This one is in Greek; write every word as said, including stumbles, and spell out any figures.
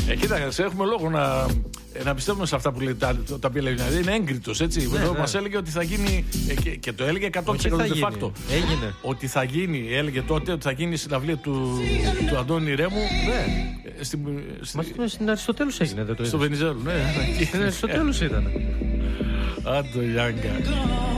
Ε, κοίταξε, έχουμε λόγο να, να πιστεύουμε σε αυτά που λέει τα, τα οποία λέει. Δηλαδή είναι έγκριτος, έτσι. Ναι, ναι. Μας έλεγε ότι θα γίνει. Ε, και, και το έλεγε εκατό τοις εκατό de facto. Έγινε. Ότι θα γίνει, έλεγε τότε ότι θα γίνει η συναυλία του, του Αντώνη Ρέμου. Ναι. Στην, Μα στην Αριστοτέλους έγινε, δεν το είδες? Στο Βενιζέλου, ναι. Στην Αριστοτέλους ήταν. Άντο Γιάνκα.